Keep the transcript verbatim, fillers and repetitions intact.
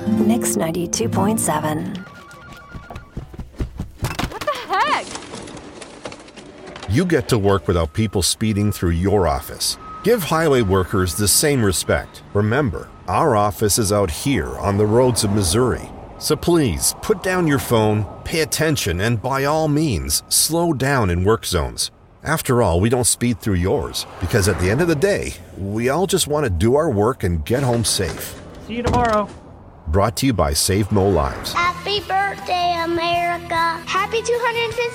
Mix ninety-two point seven. What the heck? You get to work without people speeding through your office. Give highway workers the same respect. Remember, our office is out here on the roads of Missouri. So please, put down your phone, pay attention, and by all means, slow down in work zones. After all, we don't speed through yours, because at the end of the day, we all just want to do our work and get home safe. See you tomorrow. Brought to you by Save Mo Lives. Happy birthday, America. Happy two hundred fiftieth